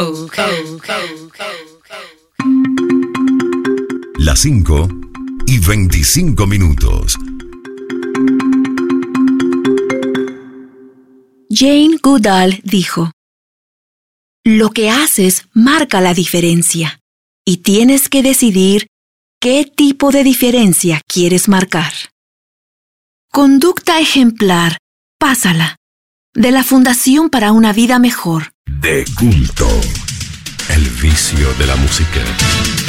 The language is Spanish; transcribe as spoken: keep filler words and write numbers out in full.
Las cinco y veinticinco minutos. Jane Goodall dijo: lo que haces marca la diferencia y tienes que decidir qué tipo de diferencia quieres marcar. Conducta ejemplar, pásala, de la Fundación para una Vida Mejor. De culto, el vicio de la música.